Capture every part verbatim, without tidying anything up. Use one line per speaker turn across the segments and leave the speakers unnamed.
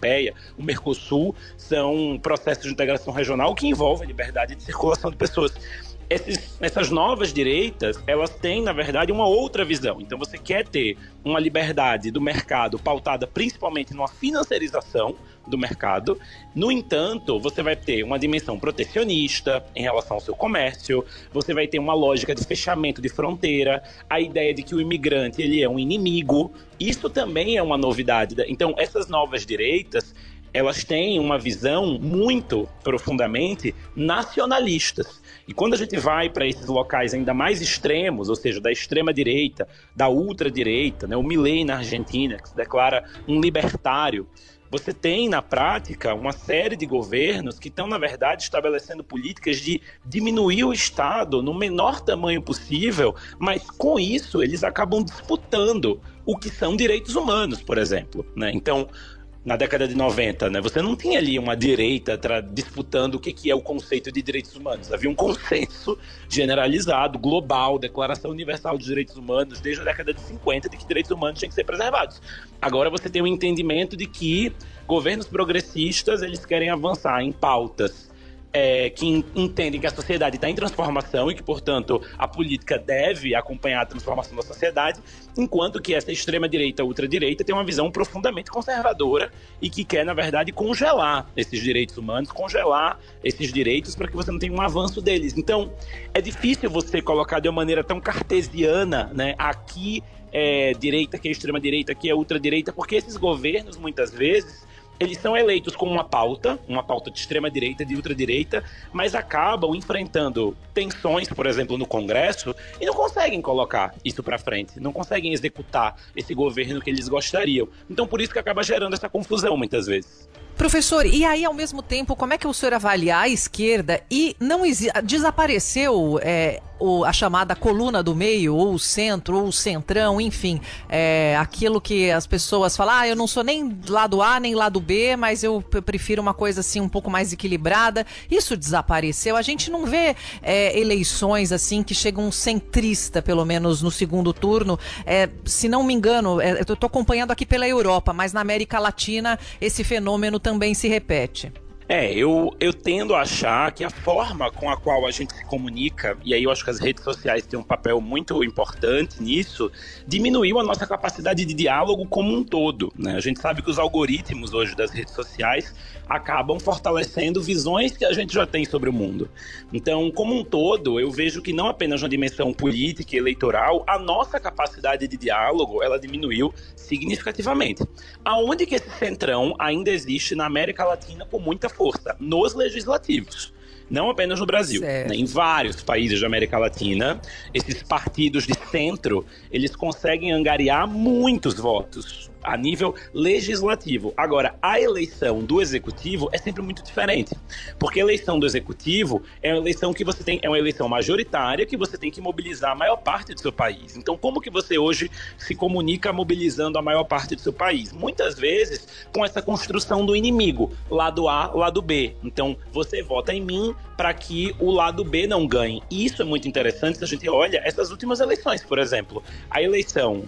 Europeia, o Mercosul, são processos de integração regional que envolvem a liberdade de circulação de pessoas. Esses, essas novas direitas, elas têm, na verdade, uma outra visão. Então, você quer ter uma liberdade do mercado pautada principalmente numa financiarização do mercado. No entanto, você vai ter uma dimensão protecionista em relação ao seu comércio, você vai ter uma lógica de fechamento de fronteira, a ideia de que o imigrante ele é um inimigo. Isso também é uma novidade. Então, essas novas direitas, elas têm uma visão muito profundamente nacionalistas. E quando a gente vai para esses locais ainda mais extremos, ou seja, da extrema-direita, da ultradireita, né, o Milei na Argentina, que se declara um libertário, você tem, na prática, uma série de governos que estão, na verdade, estabelecendo políticas de diminuir o Estado no menor tamanho possível, mas com isso eles acabam disputando o que são direitos humanos, por exemplo, né? Então, na década de noventa, né, você não tinha ali uma direita tra- disputando o que, que é o conceito de direitos humanos. Havia um consenso generalizado, global, Declaração Universal dos Direitos Humanos, desde a década de cinquenta, de que direitos humanos tinham que ser preservados. Agora você tem o entendimento de que governos progressistas eles querem avançar em pautas É, que entendem que a sociedade está em transformação e que, portanto, a política deve acompanhar a transformação da sociedade, enquanto que essa extrema-direita, ultradireita, tem uma visão profundamente conservadora e que quer, na verdade, congelar esses direitos humanos, congelar esses direitos para que você não tenha um avanço deles. Então, é difícil você colocar de uma maneira tão cartesiana, né, aqui é direita, aqui é extrema-direita, aqui é ultradireita, porque esses governos, muitas vezes, eles são eleitos com uma pauta, uma pauta de extrema-direita, de ultradireita, mas acabam enfrentando tensões, por exemplo, no Congresso, e não conseguem colocar isso para frente, não conseguem executar esse governo que eles gostariam. Então, por isso que acaba gerando essa confusão, muitas vezes.
Professor, e aí, ao mesmo tempo, como é que o senhor avalia a esquerda e não exi- desapareceu é, o, a chamada coluna do meio, ou o centro, ou o centrão, enfim, é, aquilo que as pessoas falam, ah, eu não sou nem lado A, nem lado B, mas eu p- prefiro uma coisa assim um pouco mais equilibrada. Isso desapareceu. A gente não vê é, eleições assim que chegam um centrista, pelo menos no segundo turno. É, se não me engano, é, eu estou acompanhando aqui pela Europa, mas na América Latina esse fenômeno também se repete.
É, eu, eu tendo a achar que a forma com a qual a gente se comunica, e aí eu acho que as redes sociais têm um papel muito importante nisso, diminuiu a nossa capacidade de diálogo como um todo, né? A gente sabe que os algoritmos hoje das redes sociais acabam fortalecendo visões que a gente já tem sobre o mundo. Então, como um todo, eu vejo que não apenas na dimensão política e eleitoral, a nossa capacidade de diálogo, ela diminuiu significativamente. Aonde que esse centrão ainda existe na América Latina com muita força? Nos legislativos. Não apenas no Brasil, né? Em vários países da América Latina, esses partidos de centro, eles conseguem angariar muitos votos a nível legislativo. Agora, a eleição do executivo é sempre muito diferente, porque a eleição do executivo é uma eleição que você tem, é uma eleição majoritária que você tem que mobilizar a maior parte do seu país. Então, como que você hoje se comunica mobilizando a maior parte do seu país? Muitas vezes com essa construção do inimigo, lado A, lado B. Então, você vota em mim para que o lado B não ganhe. E isso é muito interessante se a gente olha essas últimas eleições, por exemplo. A eleição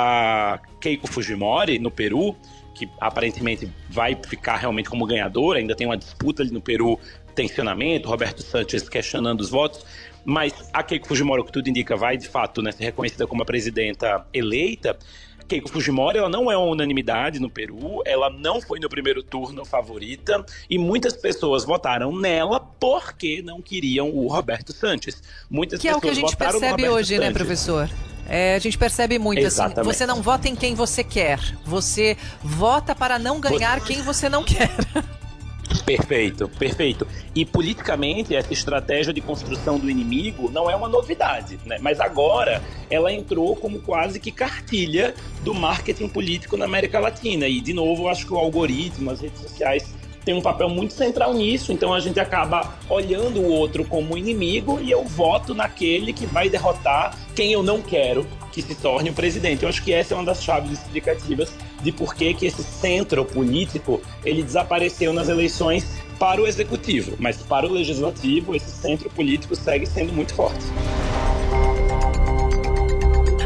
da Keiko Fujimori no Peru, que aparentemente vai ficar realmente como ganhadora, ainda tem uma disputa ali no Peru, tensionamento, Roberto Sanches questionando os votos, mas a Keiko Fujimori, o que tudo indica, vai de fato, né, ser reconhecida como a presidenta eleita. Keiko Fujimori, ela não é uma unanimidade no Peru, ela não foi no primeiro turno favorita, e muitas pessoas votaram nela porque não queriam o Roberto Sanches. Muitas
que é o que a gente percebe hoje, Sanches. Né, professor? É, a gente percebe muito Exatamente. Assim, você não vota em quem você quer, você vota para não ganhar você... quem você não quer.
Perfeito, perfeito. E politicamente essa estratégia de construção do inimigo não é uma novidade, né? Mas agora ela entrou como quase que cartilha do marketing político na América Latina. E de novo, eu acho que o algoritmo, as redes sociais tem um papel muito central nisso, então a gente acaba olhando o outro como inimigo e eu voto naquele que vai derrotar quem eu não quero que se torne o presidente. Eu acho que essa é uma das chaves explicativas de por que que esse centro político ele desapareceu nas eleições para o executivo, mas para o legislativo esse centro político segue sendo muito forte.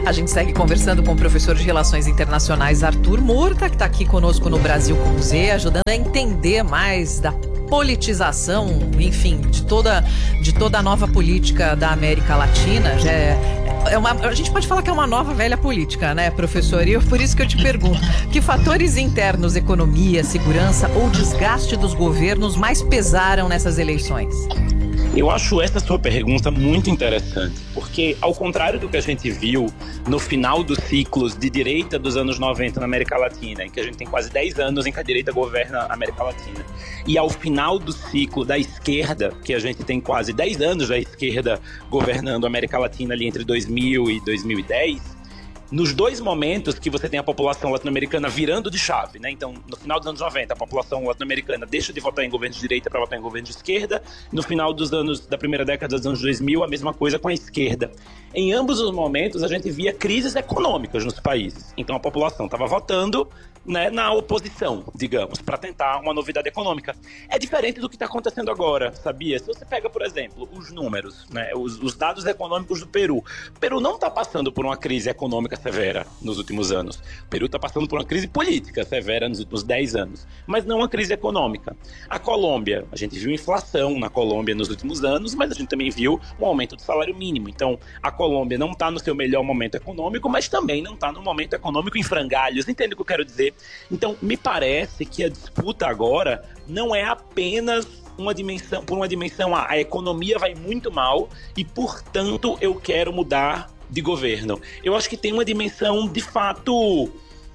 A gente segue conversando com o professor de Relações Internacionais Arthur Murta, que está aqui conosco no Brasil com Z, ajudando a entender mais da politização, enfim, de toda, de toda a nova política da América Latina. Já é, é uma, a gente pode falar que é uma nova velha política, né, professor? E eu, por isso que eu te pergunto, que fatores internos, economia, segurança ou desgaste dos governos mais pesaram nessas eleições?
Eu acho essa sua pergunta muito interessante, porque ao contrário do que a gente viu no final dos ciclos de direita dos anos noventa na América Latina, em que a gente tem quase dez anos em que a direita governa a América Latina, e ao final do ciclo da esquerda, que a gente tem quase dez anos da esquerda governando a América Latina ali entre dois mil e dois mil e dez, nos dois momentos que você tem a população latino-americana virando de chave, né? Então, no final dos anos noventa, a população latino-americana deixa de votar em governo de direita para votar em governo de esquerda. No final dos anos, da primeira década dos anos dois mil, a mesma coisa com a esquerda. Em ambos os momentos, a gente via crises econômicas nos países. Então, a população estava votando, né, na oposição, digamos, para tentar uma novidade econômica. É diferente do que está acontecendo agora, sabia? Se você pega, por exemplo, os números, né, os, os dados econômicos do Peru. O Peru não está passando por uma crise econômica severa nos últimos anos. O Peru está passando por uma crise política severa nos últimos dez anos, mas não uma crise econômica. A Colômbia, a gente viu inflação na Colômbia nos últimos anos, mas a gente também viu um aumento do salário mínimo. Então, a Colômbia não está no seu melhor momento econômico, mas também não está no momento econômico em frangalhos. Entende o que eu quero dizer? Então, me parece que a disputa agora não é apenas uma dimensão, por uma dimensão, ah, a economia vai muito mal e, portanto, eu quero mudar de governo. Eu acho que tem uma dimensão, de fato,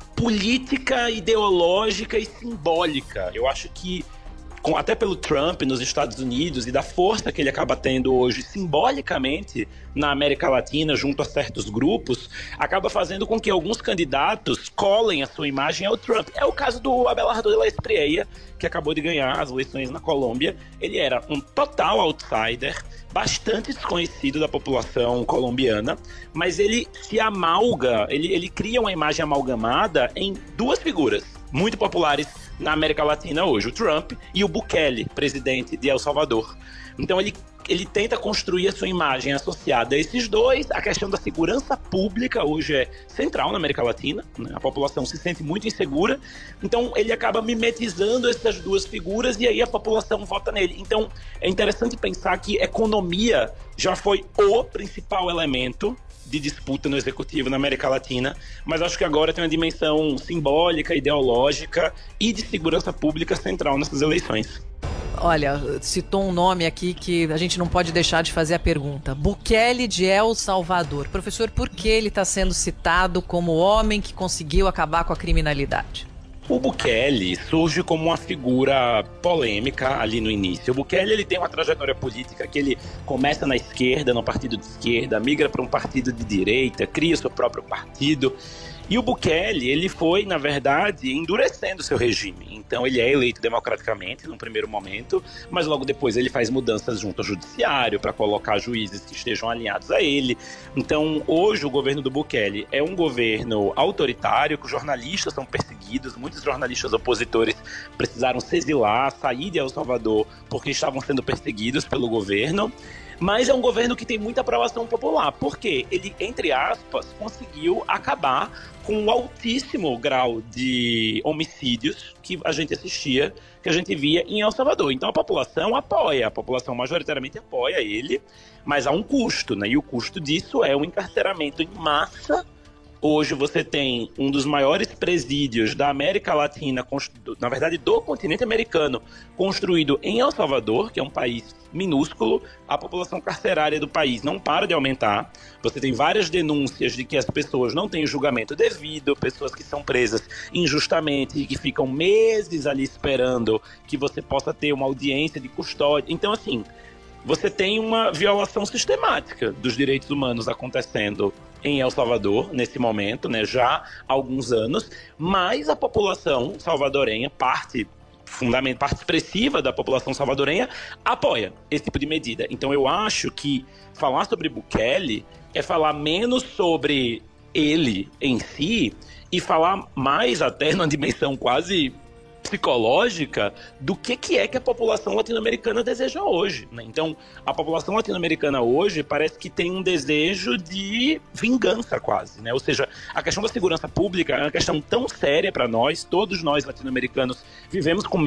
política, ideológica e simbólica. Eu acho que, com, até pelo Trump nos Estados Unidos e da força que ele acaba tendo hoje simbolicamente na América Latina junto a certos grupos, acaba fazendo com que alguns candidatos colem a sua imagem ao Trump. É o caso do Abelardo de la Espriella, que acabou de ganhar as eleições na Colômbia. Ele era um total outsider, bastante desconhecido da população colombiana, mas ele se amalga, ele, ele cria uma imagem amalgamada em duas figuras muito populares na América Latina hoje, o Trump e o Bukele, presidente de El Salvador. Então ele, ele tenta construir a sua imagem associada a esses dois. A questão da segurança pública hoje é central na América Latina, né? A população se sente muito insegura, então ele acaba mimetizando essas duas figuras e aí a população vota nele. Então é interessante pensar que economia já foi o principal elemento de disputa no executivo na América Latina, mas acho que agora tem uma dimensão simbólica, ideológica e de segurança pública central nessas eleições.
Olha, citou um nome aqui que a gente não pode deixar de fazer a pergunta. Bukele de El Salvador. Professor, por que ele está sendo citado como o homem que conseguiu acabar com a criminalidade?
O Bukele surge como uma figura polêmica ali no início. O Bukele ele tem uma trajetória política que ele começa na esquerda, no partido de esquerda, migra para um partido de direita, cria seu próprio partido. E o Bukele, ele foi, na verdade, endurecendo seu regime. Então ele é eleito democraticamente no primeiro momento, mas logo depois ele faz mudanças junto ao judiciário para colocar juízes que estejam alinhados a ele. Então hoje o governo do Bukele é um governo autoritário, que os jornalistas são perseguidos, muitos jornalistas opositores precisaram se exilar, sair de El Salvador porque estavam sendo perseguidos pelo governo. Mas é um governo que tem muita aprovação popular, porque ele, entre aspas, conseguiu acabar com o altíssimo grau de homicídios que a gente assistia, que a gente via em El Salvador. Então a população apoia, a população majoritariamente apoia ele, mas há um custo, né? E o custo disso é o encarceramento em massa. Hoje você tem um dos maiores presídios da América Latina, na verdade do continente americano, construído em El Salvador, que é um país minúsculo. A população carcerária do país não para de aumentar. Você tem várias denúncias de que as pessoas não têm julgamento devido, pessoas que são presas injustamente e que ficam meses ali esperando que você possa ter uma audiência de custódia. Então, assim, você tem uma violação sistemática dos direitos humanos acontecendo em El Salvador, nesse momento, né, já há alguns anos, mas a população salvadorenha, parte, fundamental, parte expressiva da população salvadorenha, apoia esse tipo de medida. Então eu acho que falar sobre Bukele é falar menos sobre ele em si e falar mais até numa dimensão quase psicológica do que, que é que a população latino-americana deseja hoje, né? Então, a população latino-americana hoje parece que tem um desejo de vingança quase, né? Ou seja, a questão da segurança pública é uma questão tão séria para nós, todos nós latino-americanos vivemos com